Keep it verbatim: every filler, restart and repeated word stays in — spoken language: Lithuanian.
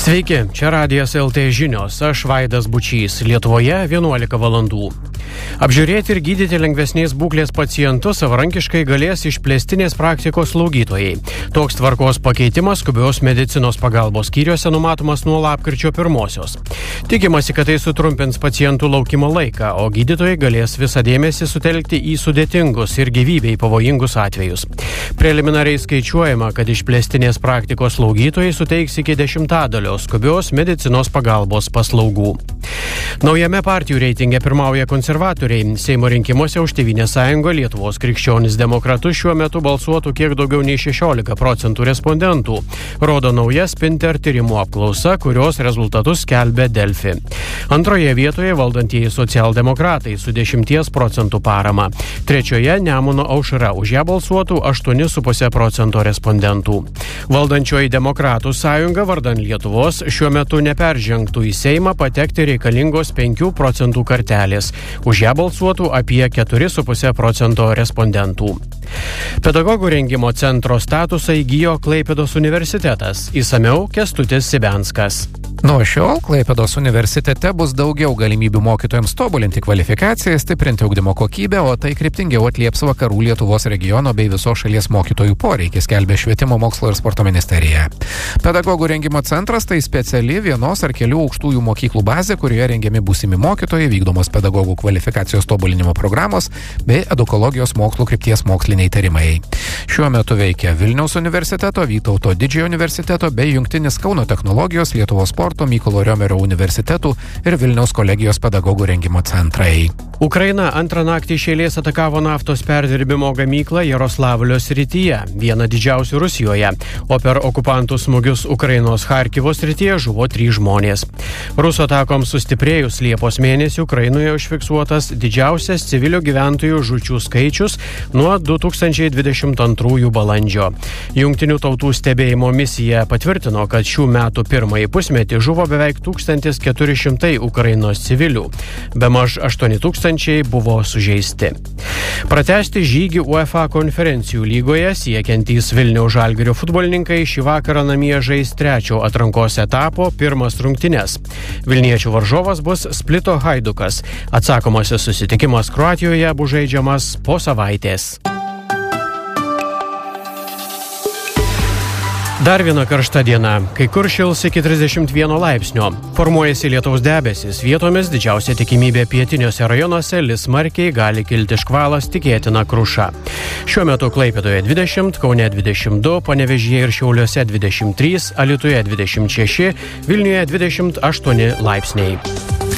Sveiki, čia Radijas L T žinios, aš Vaidas Bučys, Lietuvoje vienuolika valandų. Apžiūrėti ir gydyti lengvesnės būklės pacientus savarankiškai galės išplėstinės praktikos slaugytojai. Toks tvarkos pakeitimas skubios medicinos pagalbos skyriuose numatomas nuo lapkričio pirmosios. Tikimasi, kad tai sutrumpins pacientų laukimo laiką, o gydytojai galės visą dėmesį sutelkti į sudėtingus ir gyvybei pavojingus atvejus. Preliminariai skaičiuojama, kad išplėstinės praktikos slaugytojai suteiks iki dešimtadalio skubios medicinos pagalbos paslaugų. Naujame partijų reitinge pirmauja konservatoriai. Seimo rinkimuose už Tėvynės sąjungą Lietuvos krikščionis demokratus šiuo metu balsuotų kiek daugiau nei šešiolika procentų respondentų. Rodo nauja Spinter tyrimų apklausa, kurios rezultatus skelbia Delfi. Antroje vietoje valdantieji socialdemokratai su dešimties procentų parama. Trečioje Nemuno Aušra, už ją balsuotų aštuoni su puse procento respondentų. Valdančioji Demokratų sąjunga vardan Lietuvos šiuo metu neperžengtų į Seimą patekti reikalingos penkių procentų kartelės. Už ją balsuotų apie keturi su puse procento respondentų. Pedagogų rengimo centro statusą įgijo Klaipėdos universitetas. Išsamiau Kęstutis Sibenskas. Nuo šiol Klaipėdos universitete bus daugiau galimybių mokytojams tobulinti kvalifikaciją, stiprinti ugdymo kokybę, o tai kryptingiau atlieps vakarų Lietuvos regiono bei visos šalies mokytojų poreikį, skelbia Švietimo mokslo ir sporto ministerija. Pedagogų rengimo centras tai speciali vienos ar kelių aukštųjų mokyklų bazė, kurioje rengiami būsimi mokytojai, vykdomos pedagogų kvalifikacijos tobulinimo programos bei edukologijos mokslų krypties moksliniai tyrimai. Šiuo metu veikia Vilniaus universiteto, Vytauto Didžiojo universiteto bei Jungtinis Kauno technologijos, Lietuvos sporto, Mykolo Riomerio universitetų ir Vilniaus kolegijos pedagogų rengimo centrai. Ukraina antrą naktį iš eilės atakavo naftos perdirbimo gamyklą Jaroslavlio srityje, vieną didžiausių Rusijoje, o per okupantų smūgius Ukrainos Charkivo srityje žuvo trys žmonės. Rusų atakoms sustiprėjus Liepos mėnesį Ukrainoje užfiksuotas didžiausias civilių gyventojų žūčių skaičius nuo du tūkstančiai dvidešimt antrųjų balandžio. Jungtinių tautų stebėjimo misija patvirtino, kad šių metų pirmąjį pusmetį žuvo beveik tūkstantis keturi šimtai Ukrainos civilių. Bemaž aštuoni tūkstančiai buvo sužeisti. Pratęsti žygį UEFA konferencijų lygoje siekiantys Vilniaus Žalgirio futbolininkai šį vakarą namie žais trečio atrankos etapo pirmas rungtynes. Vilniečių varžovas bus Splito Haidukas. Atsakomasis susitikimas Kroatijoje bus žaidžiamas po savaitės. Dar viena karšta diena, kai kur šils iki trisdešimt vieno laipsnio. Formuojasi lietaus debesis, vietomis didžiausia tikimybė pietiniuose rajonuose lis smarkiai gali kilti škvalas, tikėtina kruša. Šiuo metu Klaipėdoje dvidešimt, Kaune dvidešimt du, Panevėžyje ir Šiauliuose dvidešimt trys, Alytuje dvidešimt šeši, Vilniuje dvidešimt aštuoni laipsniai.